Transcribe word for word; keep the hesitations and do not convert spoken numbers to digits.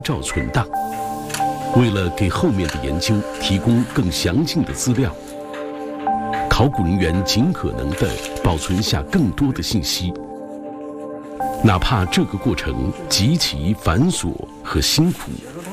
照存档。为了给后面的研究提供更详尽的资料，考古人员尽可能地保存下更多的信息，哪怕这个过程极其繁琐和辛苦。